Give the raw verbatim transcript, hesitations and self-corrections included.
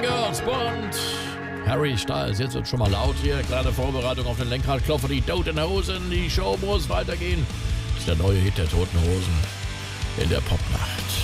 Girls Bond. Harry Styles, jetzt wird schon mal laut hier. Kleine Vorbereitung auf den Lenkradklopfer. Die Toten Hosen, die Show muss weitergehen. Das ist der neue Hit der Toten Hosen in der Popnacht.